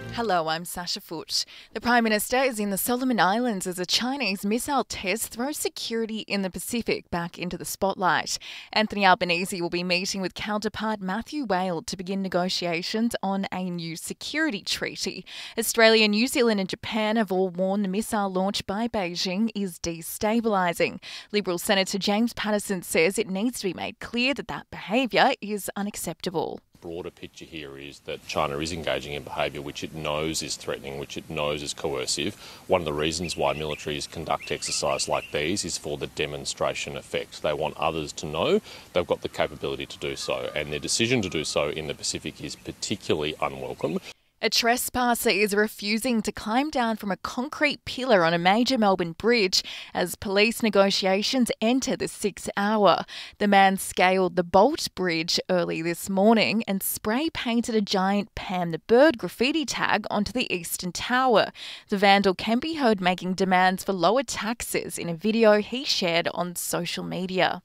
Hello, I'm Sasha Foote. The Prime Minister is in the Solomon Islands as a Chinese missile test throws security in the Pacific back into the spotlight. Anthony Albanese will be meeting with counterpart Matthew Wale to begin negotiations on a new security treaty. Australia, New Zealand and Japan have all warned the missile launch by Beijing is destabilising. Liberal Senator James Paterson says it needs to be made clear that behaviour is unacceptable. Broader picture here is that China is engaging in behaviour which it knows is threatening, which it knows is coercive. One of the reasons why militaries conduct exercises like these is for the demonstration effect. They want others to know they've got the capability to do so, and their decision to do so in the Pacific is particularly unwelcome. A trespasser is refusing to climb down from a concrete pillar on a major Melbourne bridge as police negotiations enter the 6th hour. The man scaled the Bolt Bridge early this morning and spray painted a giant Pam the Bird graffiti tag onto the Eastern Tower. The vandal can be heard making demands for lower taxes in a video he shared on social media.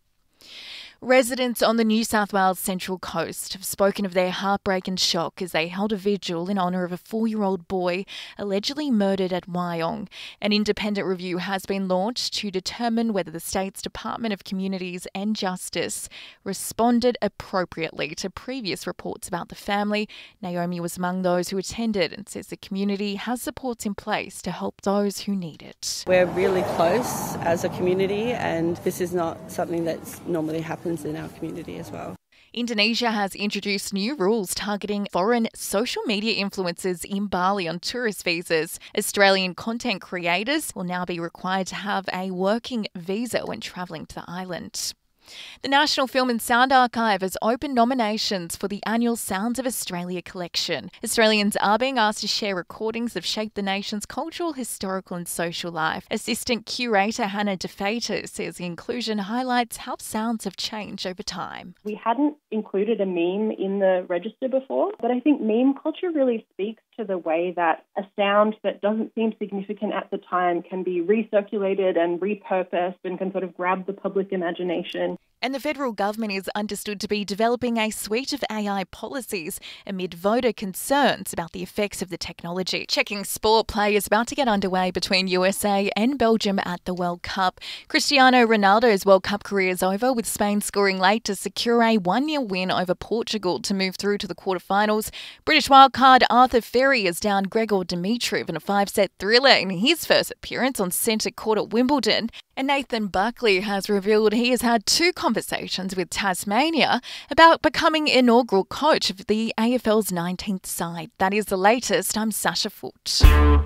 Residents on the New South Wales Central Coast have spoken of their heartbreak and shock as they held a vigil in honour of a 4-year-old boy allegedly murdered at Wyong. An independent review has been launched to determine whether the state's Department of Communities and Justice responded appropriately to previous reports about the family. Naomi was among those who attended and says the community has supports in place to help those who need it. We're really close as a community, and this is not something that normally happens in our community as well. Indonesia has introduced new rules targeting foreign social media influencers in Bali on tourist visas. Australian content creators will now be required to have a working visa when travelling to the island. The National Film and Sound Archive has opened nominations for the annual Sounds of Australia collection. Australians are being asked to share recordings that have shaped the nation's cultural, historical and social life. Assistant curator Hannah DeFater says the inclusion highlights how sounds have changed over time. We hadn't included a meme in the register before, but I think meme culture really speaks to the way that a sound that doesn't seem significant at the time can be recirculated and repurposed and can sort of grab the public imagination. And the federal government is understood to be developing a suite of AI policies amid voter concerns about the effects of the technology. Checking sport play is about to get underway between USA and Belgium at the World Cup. Cristiano Ronaldo's World Cup career is over, with Spain scoring late to secure a 1-0 win over Portugal to move through to the quarterfinals. British wildcard Arthur Ferry has downed Gregor Dimitrov in a 5-set thriller in his first appearance on centre court at Wimbledon. And Nathan Buckley has revealed he has had 2 conversations with Tasmania about becoming inaugural coach of the AFL's 19th side. That is the latest. I'm Sasha Foote.